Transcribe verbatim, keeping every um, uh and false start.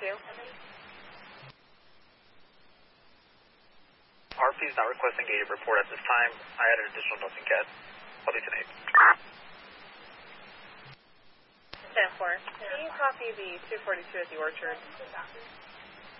two. R P is not requesting gated report at this time. I added additional notes in C A D. I'll be tonight. ten four. Can you copy the two forty-two at the Orchard?